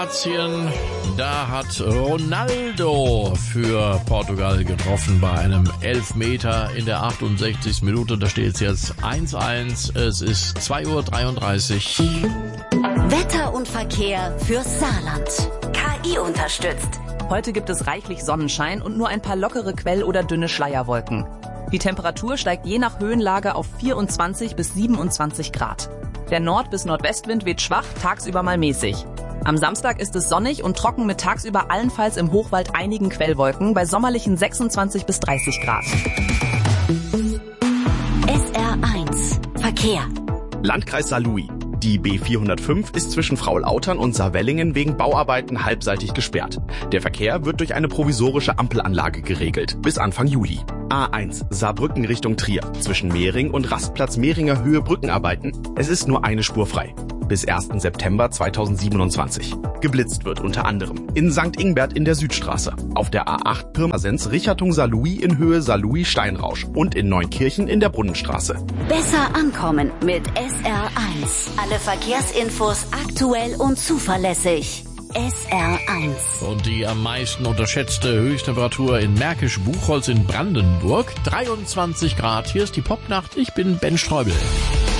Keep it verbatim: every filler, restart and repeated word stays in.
Kroatien, da hat Ronaldo für Portugal getroffen bei einem Elfmeter in der achtundsechzigsten Minute. Da steht es jetzt eins eins. Es ist zwei Uhr dreiunddreißig. Wetter und Verkehr fürs Saarland. K I unterstützt. Heute gibt es reichlich Sonnenschein und nur ein paar lockere Quell- oder dünne Schleierwolken. Die Temperatur steigt je nach Höhenlage auf vierundzwanzig bis siebenundzwanzig Grad. Der Nord- bis Nordwestwind weht schwach, tagsüber mal mäßig. Am Samstag ist es sonnig und trocken mit tagsüber allenfalls im Hochwald einigen Quellwolken bei sommerlichen sechsundzwanzig bis dreißig Grad. S R eins Verkehr. Landkreis Saarlouis. Die B vierhundertfünf ist zwischen Fraulautern und Saarwellingen wegen Bauarbeiten halbseitig gesperrt. Der Verkehr wird durch eine provisorische Ampelanlage geregelt, bis Anfang Juli. A eins Saarbrücken Richtung Trier. Zwischen Mehring und Rastplatz Mehringer Höhe Brückenarbeiten. Es ist nur eine Spur frei. Bis ersten September zweitausendsiebenundzwanzig. Geblitzt wird unter anderem in Sankt Ingbert in der Südstraße, auf der A acht Pirmasens Richtung Saarlouis in Höhe Saarlouis-Steinrausch und in Neunkirchen in der Brunnenstraße. Besser ankommen mit S R eins. Alle Verkehrsinfos aktuell und zuverlässig. S R eins. Und die am meisten unterschätzte Höchsttemperatur in Märkisch-Buchholz in Brandenburg. dreiundzwanzig Grad. Hier ist die Popnacht. Ich bin Ben Streubel.